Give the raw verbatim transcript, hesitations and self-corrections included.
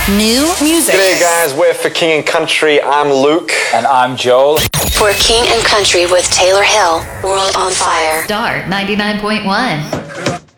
New music. G'day guys, we're for King and Country. I'm Luke. And I'm Joel. For King and Country with Taylor Hill, World on Fire. Star ninety-nine point one.